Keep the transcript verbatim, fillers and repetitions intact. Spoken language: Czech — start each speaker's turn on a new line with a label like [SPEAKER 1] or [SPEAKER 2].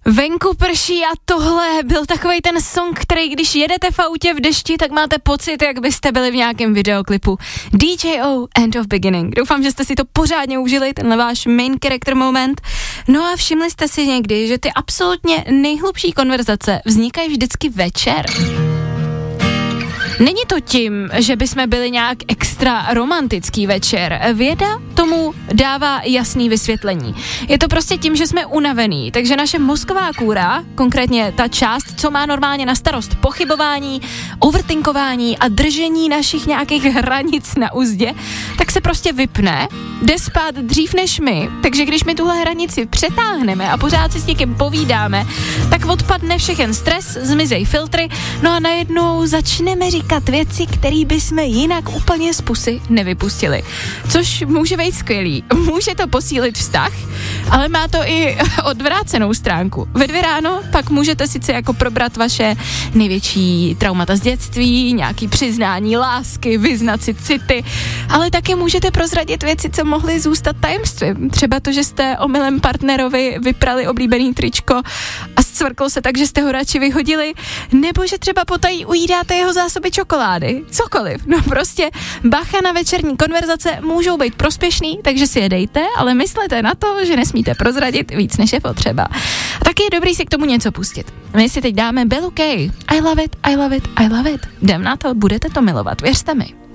[SPEAKER 1] Venku prší a tohle byl takovej ten song, který když jedete v autě v dešti, tak máte pocit, jak byste byli v nějakém videoklipu. D J O, End of Beginning. Doufám, že jste si to pořádně užili, tenhle váš main character moment. No a všimli jste si někdy, že ty absolutně nejhlubší konverzace vznikají vždycky večer. Není to tím, že bychom byli nějak extra romantický večer. Věda tomu dává jasný vysvětlení. Je to prostě tím, že jsme unavený, takže naše mozková kůra, konkrétně ta část, co má normálně na starost pochybování, overthinkování a držení našich nějakých hranic na uzdě, tak se prostě vypne, jde spát dřív než my, takže když my tuhle hranici přetáhneme a pořád si s někým povídáme, tak odpadne všechen stres, zmizej filtry, no a najednou začneme říkat věci, které bychom jinak úplně z pusy nevypustili. Což může být skvělý. Může to posílit vztah, ale má to i odvrácenou stránku. Ve dvě ráno pak můžete sice jako probrat vaše největší traumata z dětství, nějaký přiznání lásky, vyznat si city, ale také můžete prozradit věci, co mohly zůstat tajemstvím. Třeba to, že jste omylem partnerovi vyprali oblíbený tričko a scvrklo se tak, že jste ho radši vyhodili, nebo že třeba potají ujídáte jeho zásoby čokolády. Cokoliv. No prostě bacha na večerní konverzace můžou být prospěšný, takže si je dejte, ale myslete na to, že nesmíte prozradit víc, než je potřeba. A taky je dobrý si k tomu něco pustit. My si teď dáme Belu K. I love it, I love it, I love it. Jdem na to, budete to milovat, věřte mi.